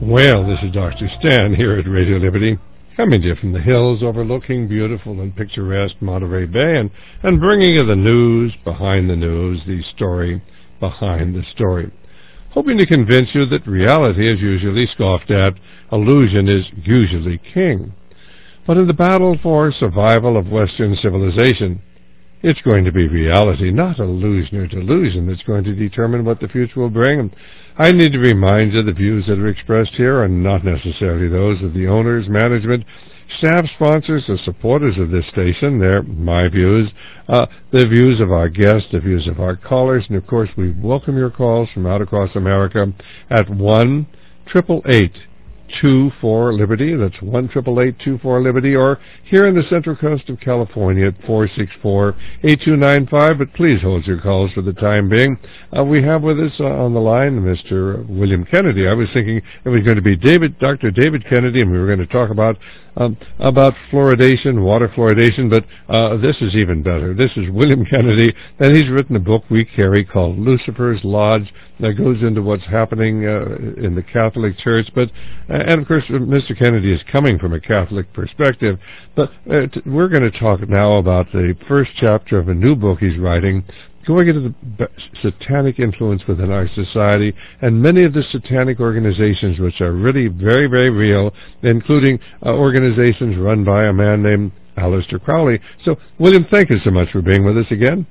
Well, this is Dr. Stan here at Radio Liberty, coming to you from the hills overlooking beautiful and picturesque Monterey Bay and bringing you the news behind the news, the story behind the story. Hoping to convince you that reality is usually scoffed at, illusion is usually king. But in the battle for survival of Western civilization, it's going to be reality, not illusion or delusion, that's going to determine what the future will bring. I need to remind you the views that are expressed here are not necessarily those of the owners, management, staff, sponsors, or supporters of this station. They're my views, the views of our guests, the views of our callers, and of course we welcome your calls from out across America at 1-888-24-LIBERTY. That's 1-888-24-LIBERTY, or here in the Central Coast of California at 464-8295. But please hold your calls for the time being. We have with us on the line Mr. William Kennedy. I was thinking it was going to be Dr. David Kennedy, and we were going to talk about fluoridation, water fluoridation, but this is even better. This is William Kennedy, and he's written a book we carry called Lucifer's Lodge that goes into what's happening in the Catholic Church. And of course, Mr. Kennedy is coming from a Catholic perspective, but we're going to talk now about the first chapter of a new book he's writing, going into the satanic influence within our society and many of the satanic organizations which are really very, very real, including organizations run by a man named Aleister Crowley. So, William, thank you so much for being with us again.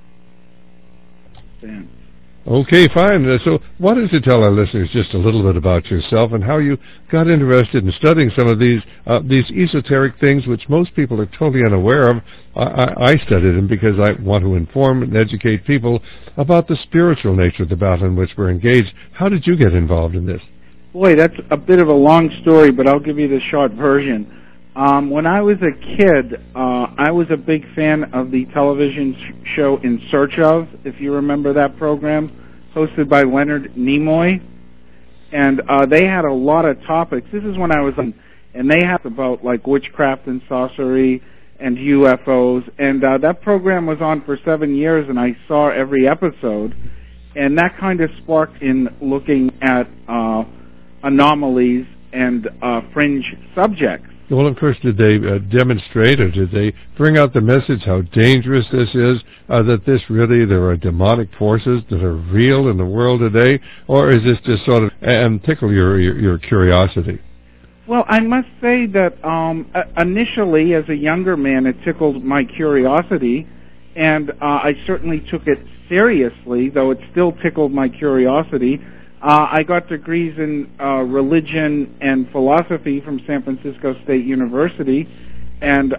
Thanks. Okay, fine. So why don't you tell our listeners just a little bit about yourself and how you got interested in studying some of these esoteric things which most people are totally unaware of. I studied them because I want to inform and educate people about the spiritual nature of the battle in which we're engaged. How did you get involved in this? Boy, that's a bit of a long story, but I'll give you the short version. When I was a kid, I was a big fan of the television show In Search Of, if you remember that program, hosted by Leonard Nimoy. And they had a lot of topics. This is when I was on, and they had about like witchcraft and sorcery and UFOs. And that program was on for 7 years, and I saw every episode. And that kind of sparked in looking at anomalies and fringe subjects. Well, of course, did they demonstrate or did they bring out the message how dangerous this is, that this really, there are demonic forces that are real in the world today, or is this just sort of, and tickle your curiosity? Well, I must say that initially, as a younger man, it tickled my curiosity, and I certainly took it seriously, though it still tickled my curiosity. I got degrees in religion and philosophy from San Francisco State University, and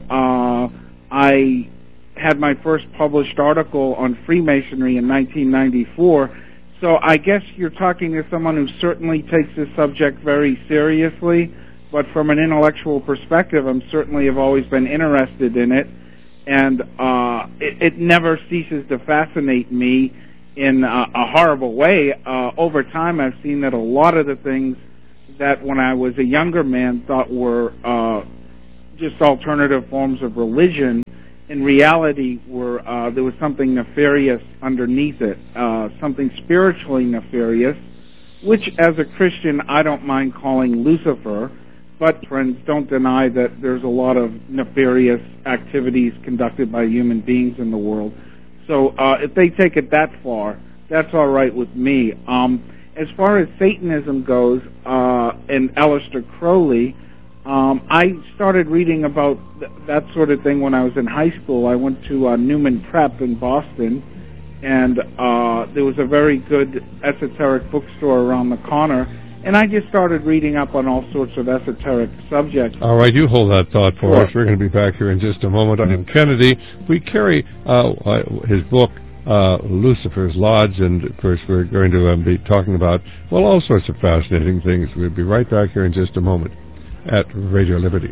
I had my first published article on Freemasonry in 1994. So I guess you're talking to someone who certainly takes this subject very seriously, but from an intellectual perspective, I'm certainly have always been interested in it, and it never ceases to fascinate me in a horrible way. Over time, I've seen that a lot of the things that when I was a younger man thought were just alternative forms of religion, in reality were there was something nefarious underneath it, something spiritually nefarious, which as a Christian I don't mind calling Lucifer, but friends, don't deny that there's a lot of nefarious activities conducted by human beings in the world. So if they take it that far, that's all right with me. As far as Satanism goes, and Aleister Crowley, I started reading about that sort of thing when I was in high school. I went to Newman Prep in Boston, and there was a very good esoteric bookstore around the corner, and I just started reading up on all sorts of esoteric subjects. All right, you hold that thought for us. We're going to be back here in just a moment. I'm Kennedy. We carry his book, Lucifer's Lodge, and of course we're going to be talking about, well, all sorts of fascinating things. We'll be right back here in just a moment at Radio Liberty.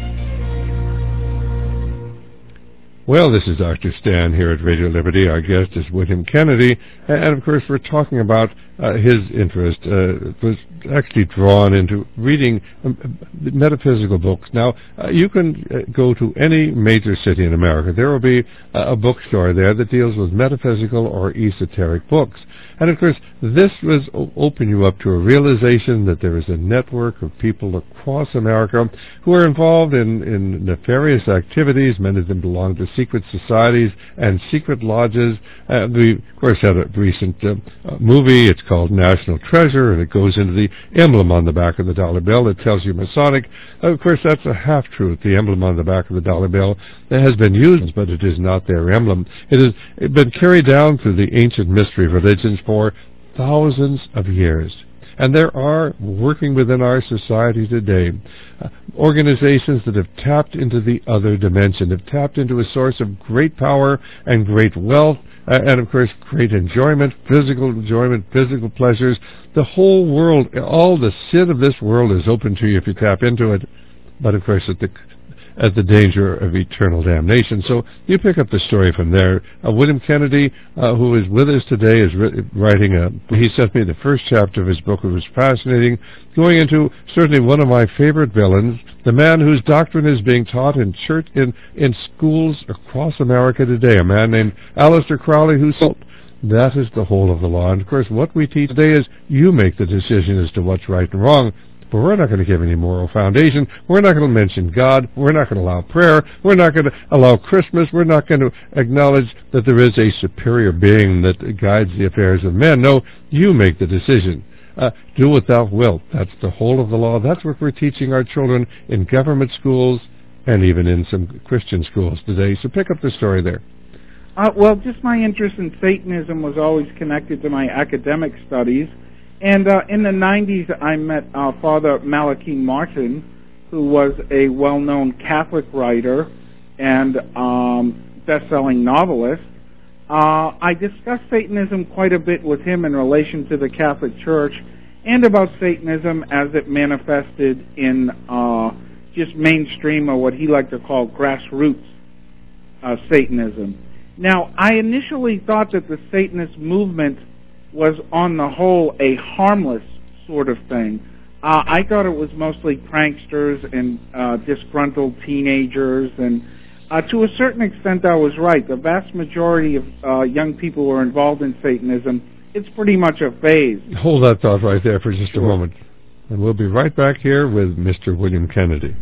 Well, this is Dr. Stan here at Radio Liberty. Our guest is William Kennedy, and of course we're talking about his interest was actually drawn into reading metaphysical books. Now, you can go to any major city in America. There will be a bookstore there that deals with metaphysical or esoteric books. And, of course, this was open you up to a realization that there is a network of people across America who are involved in nefarious activities. Many of them belong to secret societies and secret lodges. We, of course, had a recent movie. It's called National Treasure, and it goes into the emblem on the back of the dollar bill that tells you Masonic. Of course, that's a half-truth. The emblem on the back of the dollar bill that has been used, but it is not their emblem. It has been carried down through the ancient mystery religions for thousands of years. And there are, working within our society today, organizations that have tapped into the other dimension, have tapped into a source of great power and great wealth, and of course great enjoyment, physical pleasures. The whole world, all the sin of this world is open to you if you tap into it, but of course at the danger of eternal damnation. So you pick up the story from there. William Kennedy, who is with us today, is writing he sent me the first chapter of his book. It was fascinating, going into certainly one of my favorite villains, the man whose doctrine is being taught in church, in schools across America today, a man named Aleister Crowley, who said, that is the whole of the law. And of course, what we teach today is you make the decision as to what's right and wrong. But we're not going to give any moral foundation. We're not going to mention God. We're not going to allow prayer. We're not going to allow Christmas. We're not going to acknowledge that there is a superior being that guides the affairs of men. No, you make the decision. Do what thou wilt. That's the whole of the law. That's what we're teaching our children in government schools and even in some Christian schools today. So pick up the story there. Well, just my interest in Satanism was always connected to my academic studies. And in the 90s, I met Father Malachi Martin, who was a well-known Catholic writer and best-selling novelist. I discussed Satanism quite a bit with him in relation to the Catholic Church and about Satanism as it manifested in just mainstream, or what he liked to call grassroots Satanism. Now, I initially thought that the Satanist movement was on the whole a harmless sort of thing. I thought it was mostly pranksters and disgruntled teenagers, and to a certain extent I was right. The vast majority of young people who are involved in Satanism, it's pretty much a phase. Hold that thought right there for just a moment, and we'll be right back here with Mr. William Kennedy.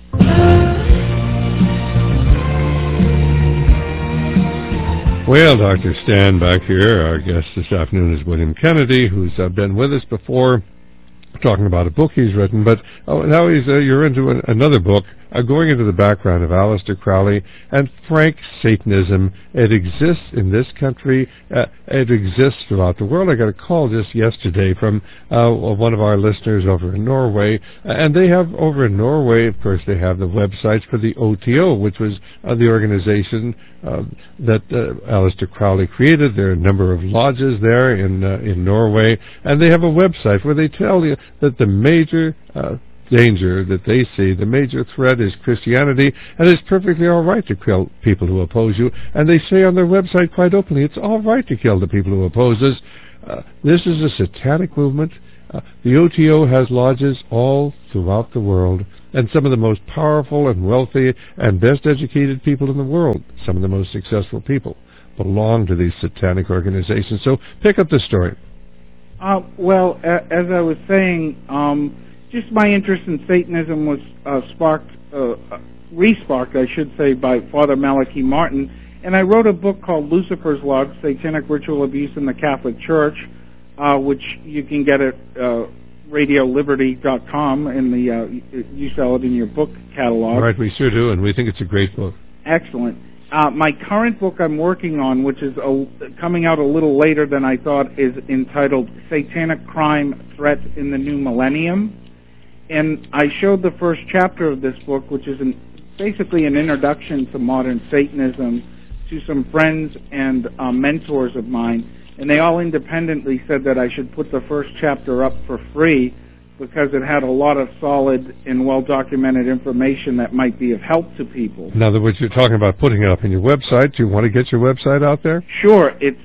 Well, Dr. Stan back here, our guest this afternoon is William Kennedy, who's been with us before, talking about a book he's written, but now you're into another book, going into the background of Aleister Crowley and frank Satanism. It exists in this country. It exists throughout the world. I got a call just yesterday from one of our listeners over in Norway, and they have over in Norway, of course, they have the websites for the OTO, which was the organization that Aleister Crowley created. There are a number of lodges there in Norway, and they have a website where they tell you that the major danger that they see, the major threat, is Christianity, and it's perfectly all right to kill people who oppose you. And they say on their website quite openly, it's all right to kill the people who oppose us. This is a satanic movement. The OTO has lodges all throughout the world, and some of the most powerful and wealthy and best educated people in the world, some of the most successful people, belong to these satanic organizations. So pick up the story. Well, as I was saying, just my interest in Satanism was re-sparked, I should say, by Father Malachi Martin, and I wrote a book called Lucifer's Log, Satanic Ritual Abuse in the Catholic Church, which you can get at RadioLiberty.com, and you sell it in your book catalog. Right, we sure do, and we think it's a great book. Excellent. My current book I'm working on, which is coming out a little later than I thought, is entitled Satanic Crime Threat in the New Millennium. And I showed the first chapter of this book, which is basically an introduction to modern Satanism, to some friends and mentors of mine. And they all independently said that I should put the first chapter up for free because it had a lot of solid and well-documented information that might be of help to people. In other words, you're talking about putting it up on your website. Do you want to get your website out there? Sure. It's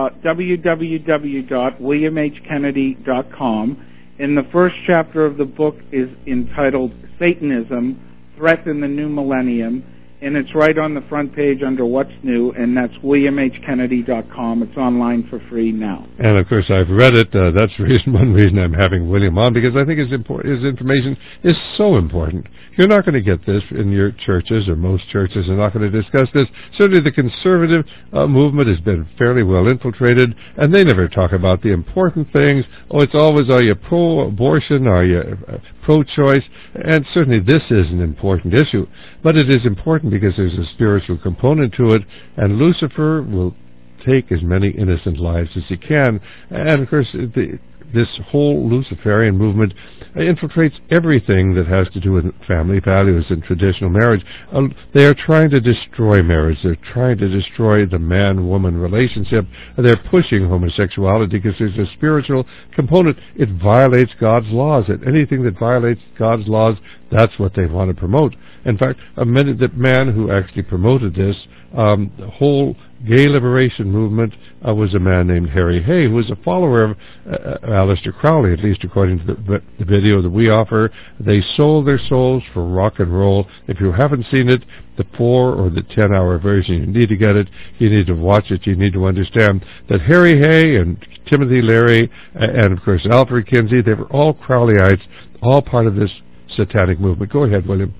www.williamhkennedy.com, and the first chapter of the book is entitled Satanism, Threat in the New Millennium, and it's right on the front page under What's New, and that's williamhkennedy.com. It's online for free now. And, of course, I've read it. That's one reason I'm having William on, because I think his information is so important. You're not going to get this in your churches, or most churches are not going to discuss this. Certainly the conservative movement has been fairly well infiltrated, and they never talk about the important things. Oh, it's always, are you pro-abortion, are you pro-choice? And certainly this is an important issue. But it is important because there's a spiritual component to it, and Lucifer will take as many innocent lives as he can. And, of course, this whole Luciferian movement infiltrates everything that has to do with family values and traditional marriage. They are trying to destroy marriage. They're trying to destroy the man-woman relationship. They're pushing homosexuality because there's a spiritual component. It violates God's laws. And anything that violates God's laws, that's what they want to promote. In fact, the man who actually promoted this, the whole gay liberation movement, was a man named Harry Hay, who was a follower of Aleister Crowley, at least according to the video that we offer. They sold their souls for rock and roll. If you haven't seen it, the 4 or the 10-hour version, you need to get it. You need to watch it. You need to understand that Harry Hay and Timothy Leary and, of course, Alfred Kinsey, they were all Crowleyites, all part of this satanic movement. Go ahead, William.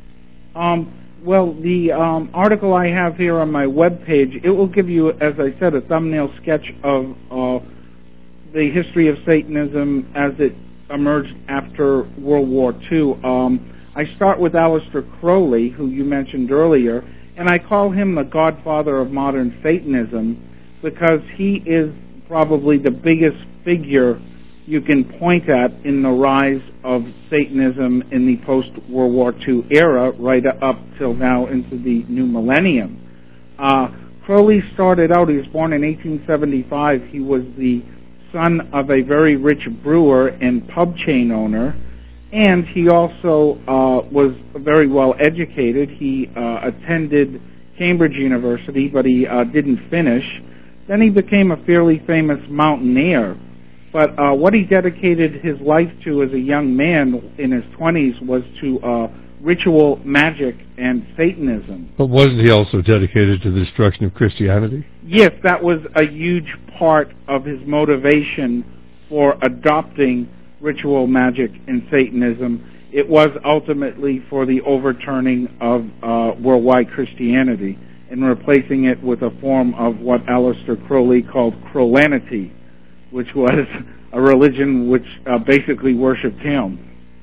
Well, the article I have here on my webpage, it will give you, as I said, a thumbnail sketch of the history of Satanism as it emerged after World War II. I start with Aleister Crowley, who you mentioned earlier, and I call him the godfather of modern Satanism because he is probably the biggest figure you can point at in the rise of Satanism in the post-World War II era, right up till now into the new millennium. Crowley started out, he was born in 1875. He was the son of a very rich brewer and pub chain owner, and he also was very well educated. He attended Cambridge University, but he didn't finish. Then he became a fairly famous mountaineer. But what he dedicated his life to as a young man in his 20s was to ritual magic and Satanism. But wasn't he also dedicated to the destruction of Christianity? Yes, that was a huge part of his motivation for adopting ritual magic and Satanism. It was ultimately for the overturning of worldwide Christianity and replacing it with a form of what Aleister Crowley called Crowlanity, which was a religion which basically worshipped him.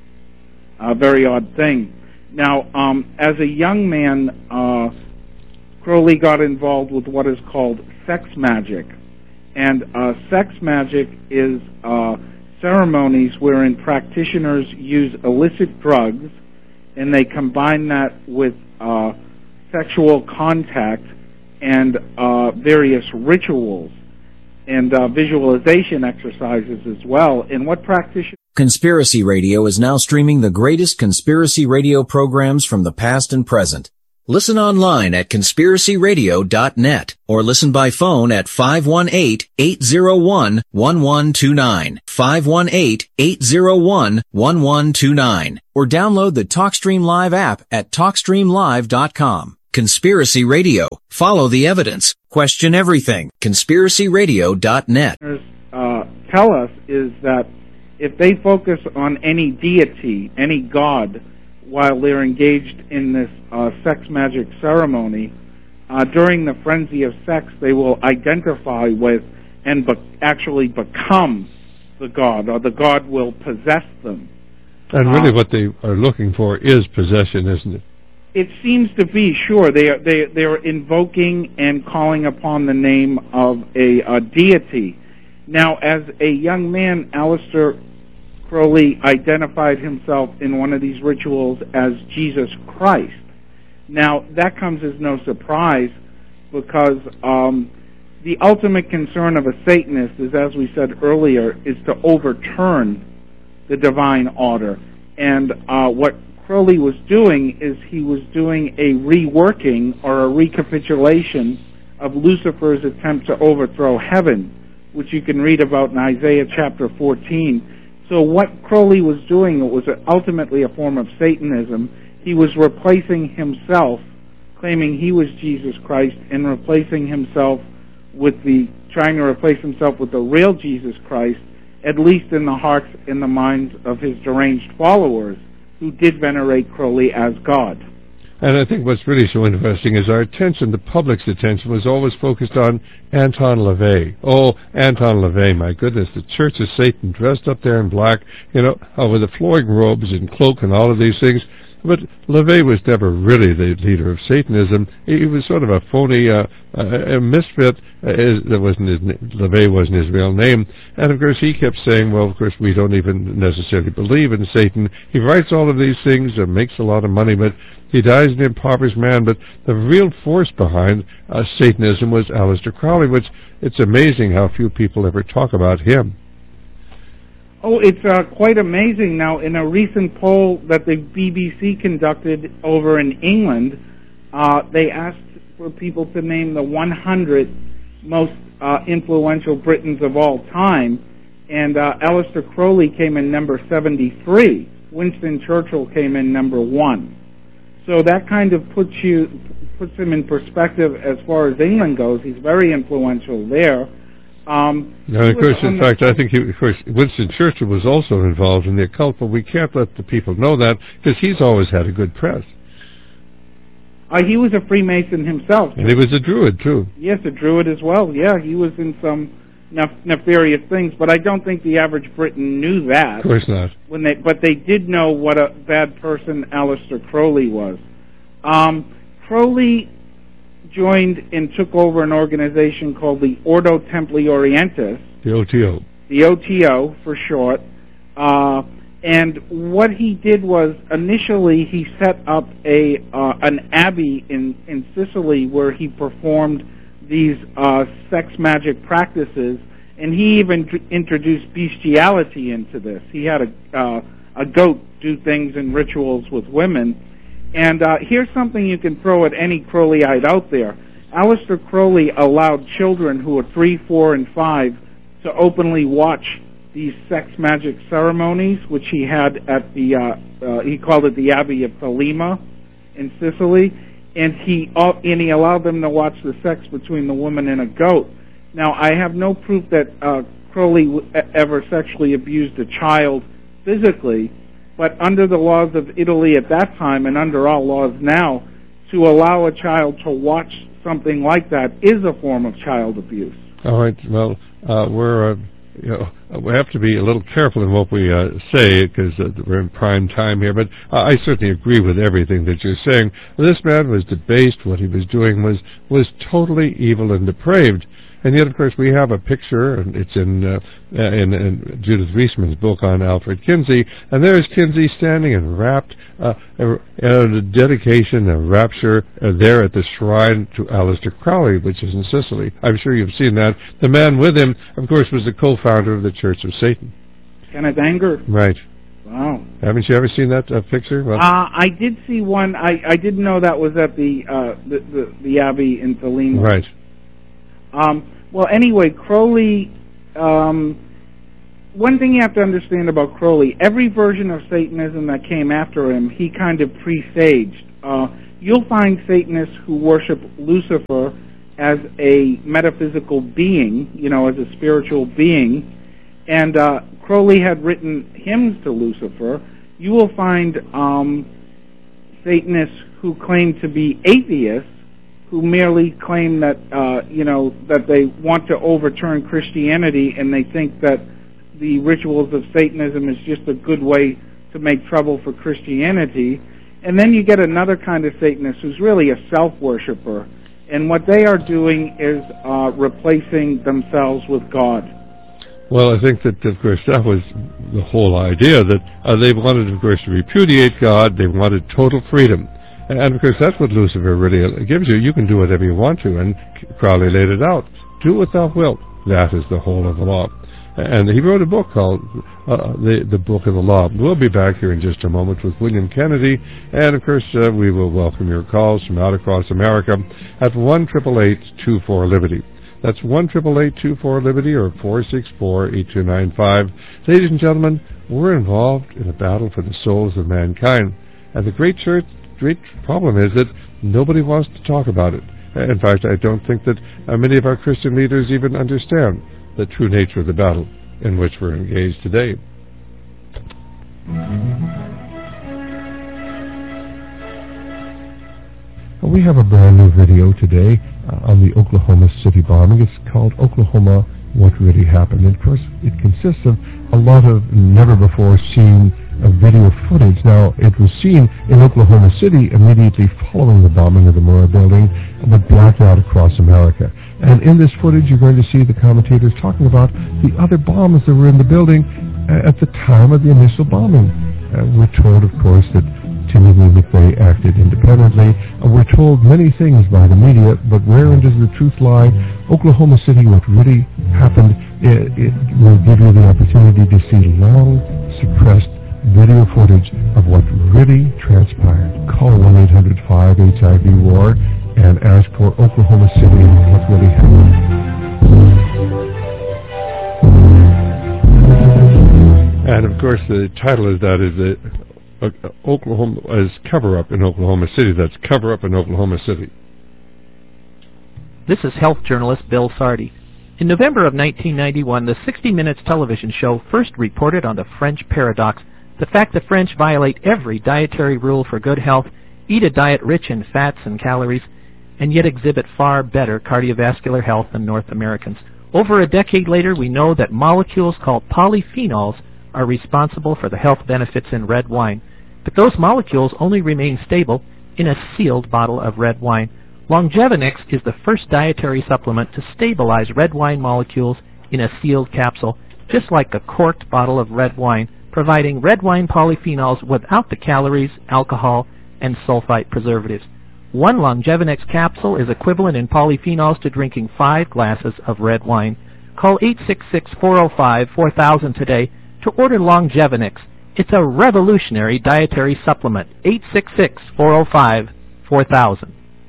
A very odd thing. Now, as a young man, Crowley got involved with what is called sex magic. And sex magic is ceremonies wherein practitioners use illicit drugs and they combine that with sexual contact and various rituals and visualization exercises as well. And what practitioners... Conspiracy Radio is now streaming the greatest conspiracy radio programs from the past and present. Listen online at conspiracyradio.net or listen by phone at 518-801-1129, 518-801-1129, or download the TalkStream Live app at TalkStreamLive.com. Conspiracy Radio. Follow the evidence. Question everything. Conspiracyradio.net. Tell us is that if they focus on any deity, any god, while they're engaged in this sex magic ceremony, during the frenzy of sex, they will identify with and actually become the god, or the god will possess them. And really what they are looking for is possession, isn't it? It seems to be, sure. They're invoking and calling upon the name of a deity. Now, as a young man, Aleister Crowley identified himself in one of these rituals as Jesus Christ. Now, that comes as no surprise because the ultimate concern of a Satanist is, as we said earlier, is to overturn the divine order. And what Crowley was doing is he was doing a reworking or a recapitulation of Lucifer's attempt to overthrow heaven, which you can read about in Isaiah chapter 14. So what Crowley was doing, it was ultimately a form of Satanism. He was replacing himself, claiming he was Jesus Christ, and trying to replace himself with the real Jesus Christ, at least in the hearts and the minds of his deranged followers, who did venerate Crowley as God. And I think what's really so interesting is our attention, the public's attention, was always focused on Anton LaVey. Oh, Anton LaVey, my goodness, the Church of Satan, dressed up there in black, with the flowing robes and cloak and all of these things. But LaVey was never really the leader of Satanism. He was sort of a phony, a misfit. LaVey wasn't his real name. And of course he kept saying, well, of course we don't even necessarily believe in Satan. He writes all of these things and makes a lot of money, but he dies an impoverished man. But the real force behind Satanism was Aleister Crowley, which it's amazing how few people ever talk about him. Oh, it's quite amazing. Now, in a recent poll that the BBC conducted over in England, they asked for people to name the 100 most influential Britons of all time, and Aleister Crowley came in number 73. Winston Churchill came in number 1. So that kind of puts him in perspective as far as England goes. He's very influential there. Of course, in fact, I think Winston Churchill was also involved in the occult, but we can't let the people know that because he's always had a good press. He was a Freemason himself. And he was a Druid, too. Yes, a Druid as well. Yeah, he was in some nefarious things, but I don't think the average Briton knew that. Of course not. But they did know what a bad person Aleister Crowley was. Crowley joined and took over an organization called the Ordo Templi Orientis. The OTO. The OTO, for short. And what he did was, initially, he set up an abbey in Sicily where he performed these sex magic practices, and he even introduced bestiality into this. He had a goat do things and rituals with women. And here's something you can throw at any Crowleyite out there. Aleister Crowley allowed children who were 3, 4, and 5 to openly watch these sex magic ceremonies, which he had at he called it the Abbey of Thelema in Sicily, and he allowed them to watch the sex between the woman and a goat. Now, I have no proof that Crowley ever sexually abused a child physically, but under the laws of Italy at that time, and under all laws now, to allow a child to watch something like that is a form of child abuse. All right. Well, we have to be a little careful in what we say because we're in prime time here. But I certainly agree with everything that you're saying. This man was debased. What he was doing was totally evil and depraved. And yet, of course, we have a picture, and it's in Judith Reisman's book on Alfred Kinsey, and there's Kinsey standing and wrapped, a dedication, a rapture, there at the shrine to Aleister Crowley, which is in Sicily. I'm sure you've seen that. The man with him, of course, was the co-founder of the Church of Satan. Kenneth Anger. Right. Wow. Haven't you ever seen that picture? Well, I did see one. I didn't know that was at the Abbey in Thelema. Right. Well, anyway, Crowley, one thing you have to understand about Crowley, every version of Satanism that came after him, he kind of presaged. You'll find Satanists who worship Lucifer as a metaphysical being, as a spiritual being, and Crowley had written hymns to Lucifer. You will find Satanists who claim to be atheists, who merely claim that that they want to overturn Christianity, and they think that the rituals of Satanism is just a good way to make trouble for Christianity. And then you get another kind of Satanist who's really a self-worshipper, and what they are doing is replacing themselves with God. Well, I think that, of course, that was the whole idea, that they wanted, of course, to repudiate God. They wanted total freedom. And, of course, that's what Lucifer really gives you. You can do whatever you want to, and Crowley laid it out. Do what thou wilt. That is the whole of the law. And he wrote a book called The Book of the Law. We'll be back here in just a moment with William Kennedy, and of course we will welcome your calls from out across America at 1-888-24-LIBERTY. That's 1-888-24-LIBERTY or 464-8295. Ladies and gentlemen, we're involved in a battle for the souls of mankind, and the great problem is that nobody wants to talk about it. In fact, I don't think that many of our Christian leaders even understand the true nature of the battle in which we're engaged today. We have a brand new video today on the Oklahoma City bombing. It's called Oklahoma, What Really Happened. And of course, it consists of a lot of never-before-seen video footage. Now, it was seen in Oklahoma City immediately following the bombing of the Murrah building, but blacked out across America. And in this footage, you're going to see the commentators talking about the other bombs that were in the building at the time of the initial bombing. We're told, of course, that Timothy McVeigh acted independently. We're told many things by the media, but wherein does the truth lie? Oklahoma City, what really happened, it will give you the opportunity to see long suppressed video footage of what really transpired. Call 1-800-5-HIV-WAR and ask for Oklahoma City, what really happened. And of course, the title of that is Oklahoma as cover-up in Oklahoma City. That's cover-up in Oklahoma City. This is health journalist Bill Sardi. In November of 1991, the 60 Minutes television show first reported on the French paradox, the fact the French violate every dietary rule for good health, eat a diet rich in fats and calories, and yet exhibit far better cardiovascular health than North Americans. Over a decade later, we know that molecules called polyphenols are responsible for the health benefits in red wine. But those molecules only remain stable in a sealed bottle of red wine. Longevinex is the first dietary supplement to stabilize red wine molecules in a sealed capsule, just like a corked bottle of red wine, providing red wine polyphenols without the calories, alcohol, and sulfite preservatives. One Longevinex capsule is equivalent in polyphenols to drinking 5 glasses of red wine. Call 866-405-4000 today to order Longevinex. It's a revolutionary dietary supplement. 866-405-4000.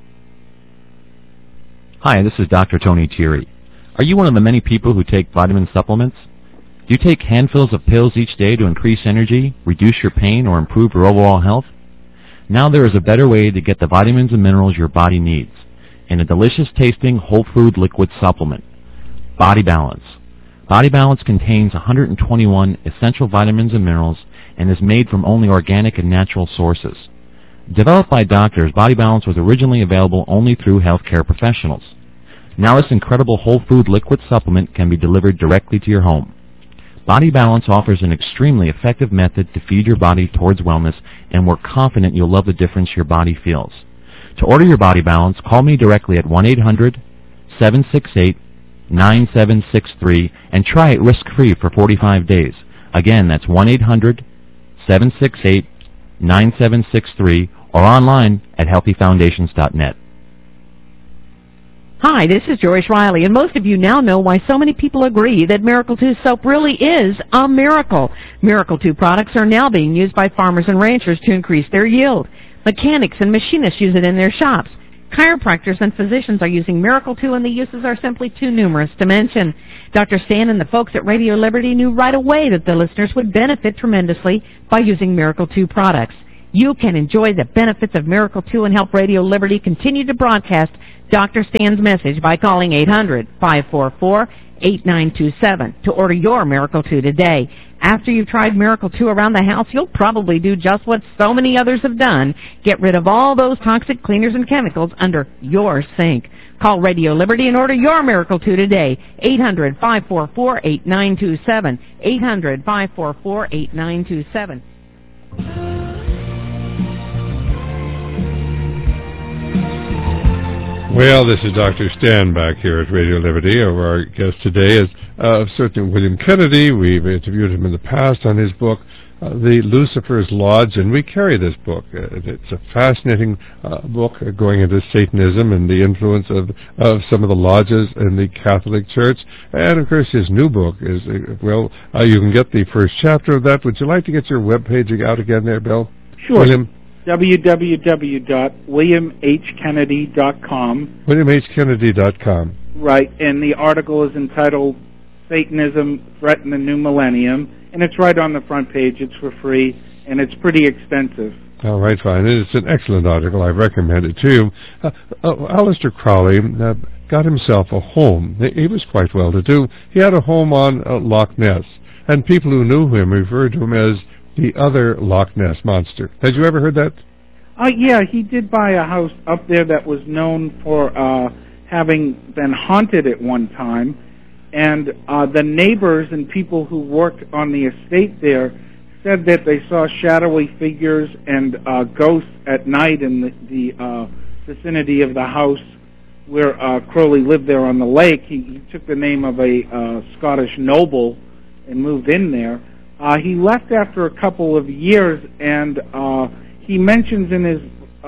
Hi, this is Dr. Tony Thierry. Are you one of the many people who take vitamin supplements? Do you take handfuls of pills each day to increase energy, reduce your pain, or improve your overall health? Now there is a better way to get the vitamins and minerals your body needs in a delicious-tasting whole food liquid supplement, Body Balance. Body Balance contains 121 essential vitamins and minerals and is made from only organic and natural sources. Developed by doctors, Body Balance was originally available only through healthcare professionals. Now this incredible whole food liquid supplement can be delivered directly to your home. Body Balance offers an extremely effective method to feed your body towards wellness, and we're confident you'll love the difference your body feels. To order your Body Balance, call me directly at 1-800-768-9763 and try it risk-free for 45 days. Again, that's 1-800-768-9763 or online at healthyfoundations.net. Hi, this is Joyce Riley, and most of you now know why so many people agree that Miracle 2 soap really is a miracle. Miracle 2 products are now being used by farmers and ranchers to increase their yield. Mechanics and machinists use it in their shops. Chiropractors and physicians are using Miracle 2, and the uses are simply too numerous to mention. Dr. Stan and the folks at Radio Liberty knew right away that the listeners would benefit tremendously by using Miracle 2 products. You can enjoy the benefits of Miracle 2 and help Radio Liberty continue to broadcast Dr. Stan's message by calling 800-544-8927 to order your Miracle 2 today. After you've tried Miracle 2 around the house, you'll probably do just what so many others have done. Get rid of all those toxic cleaners and chemicals under your sink. Call Radio Liberty and order your Miracle 2 today. 800-544-8927. 800-544-8927. Well, this is Dr. Stan back here at Radio Liberty. Our guest today is certainly William Kennedy. We've interviewed him in the past on his book, The Lucifer's Lodge, and we carry this book. It's a fascinating book going into Satanism and the influence of some of the lodges in the Catholic Church. And, of course, his new book is, you can get the first chapter of that. Would you like to get your webpage out again there, Bill? Sure. William? www.williamhkennedy.com. WilliamHkennedy.com. Right, and the article is entitled Satanism, Threat in the New Millennium, and it's right on the front page. It's for free, and it's pretty extensive. All right, fine. It's an excellent article. I recommend it to you. Aleister Crowley got himself a home. He was quite well-to-do. He had a home on Loch Ness, and people who knew him referred to him as the other Loch Ness Monster. Had you ever heard that? Yeah, he did buy a house up there that was known for having been haunted at one time, and the neighbors and people who worked on the estate there said that they saw shadowy figures and ghosts at night in the vicinity of the house where Crowley lived there on the lake. He took the name of a Scottish noble and moved in there. He left after a couple of years, and he mentions in his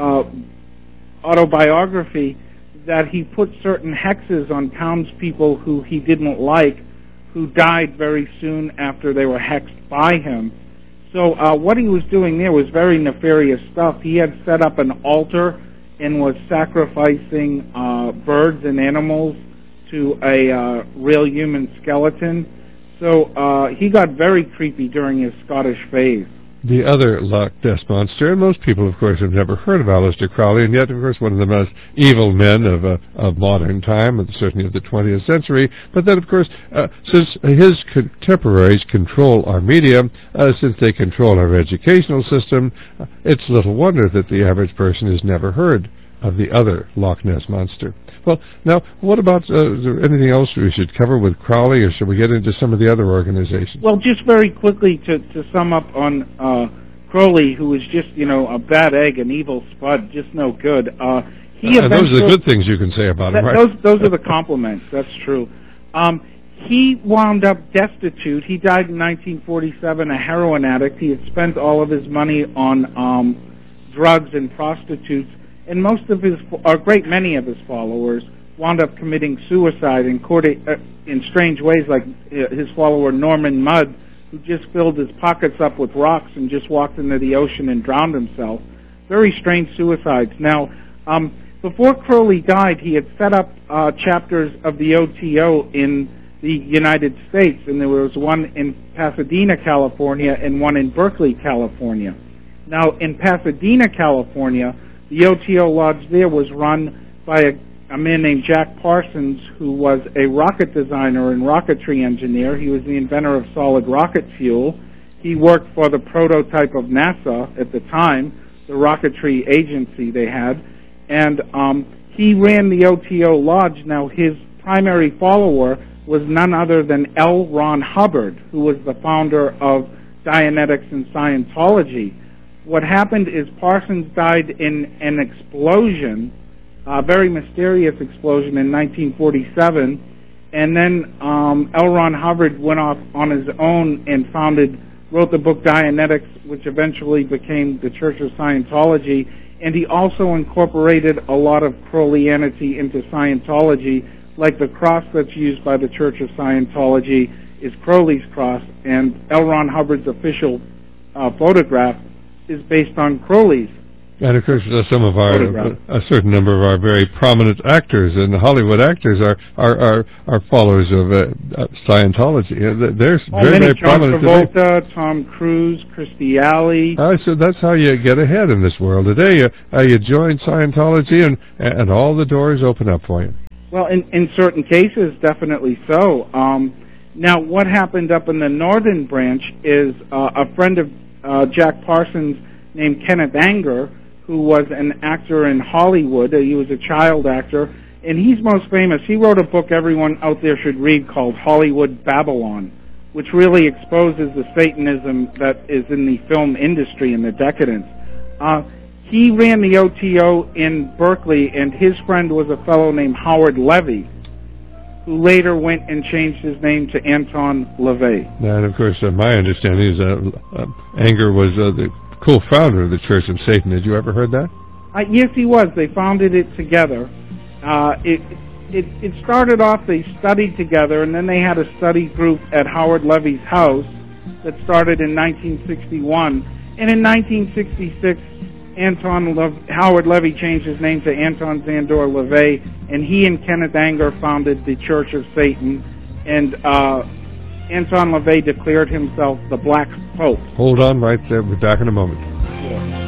autobiography that he put certain hexes on townspeople who he didn't like, who died very soon after they were hexed by him. So what he was doing there was very nefarious stuff. He had set up an altar and was sacrificing birds and animals to a real human skeleton. So he got very creepy during his Scottish phase. The other Loch Ness Monster, and most people, of course, have never heard of Aleister Crowley, and yet, of course, one of the most evil men of modern time, and certainly of the 20th century. But then, of course, since his contemporaries control our media, since they control our educational system, it's little wonder that the average person has never heard of the other Loch Ness Monster. Well, now, what about, is there anything else we should cover with Crowley, or should we get into some of the other organizations? Well, just very quickly to sum up on Crowley, who was just, a bad egg, an evil spud, just no good. Those are the good things you can say about him, right? Those are the compliments, that's true. He wound up destitute. He died in 1947, a heroin addict. He had spent all of his money on drugs and prostitutes. And most of his, or a great many of his followers, wound up committing suicide in strange ways, like his follower Norman Mudd, who just filled his pockets up with rocks and just walked into the ocean and drowned himself. Very strange suicides. Now, before Crowley died, he had set up chapters of the OTO in the United States, and there was one in Pasadena, California, and one in Berkeley, California. Now, in Pasadena, California, the OTO Lodge there was run by a man named Jack Parsons, who was a rocket designer and rocketry engineer. He was the inventor of solid rocket fuel. He worked for the prototype of NASA at the time, the rocketry agency they had, and he ran the OTO Lodge. Now, his primary follower was none other than L. Ron Hubbard, who was the founder of Dianetics and Scientology. What happened is Parsons died in an explosion, a very mysterious explosion in 1947, and then L. Ron Hubbard went off on his own and wrote the book Dianetics, which eventually became the Church of Scientology, and he also incorporated a lot of Crowleyanity into Scientology, like the cross that's used by the Church of Scientology is Crowley's cross, and L. Ron Hubbard's official photograph is based on Crowley's. And of course, a certain number of our very prominent actors and Hollywood actors are followers of Scientology. They're very prominent today. John Travolta, Tom Cruise, Kirstie Alley. So that's how you get ahead in this world today. You join Scientology, and all the doors open up for you. Well, in certain cases, definitely so. Now, what happened up in the northern branch is a friend of Jack Parsons named Kenneth Anger, who was an actor in Hollywood. He was a child actor, and he's most famous. He wrote a book everyone out there should read called Hollywood Babylon, which really exposes the Satanism that is in the film industry and the decadence. he ran the OTO in Berkeley, and his friend was a fellow named Howard Levy, who later went and changed his name to Anton LaVey. And, of course, my understanding is Anger was the co-founder of the Church of Satan. Did you ever heard that? Yes, he was. They founded it together. It started off, they studied together, and then they had a study group at Howard Levy's house that started in 1961. And in 1966, Howard Levy changed his name to Anton Szandor LaVey, and he and Kenneth Anger founded the Church of Satan, and Anton LaVey declared himself the Black Pope. Hold on right there. We're back in a moment.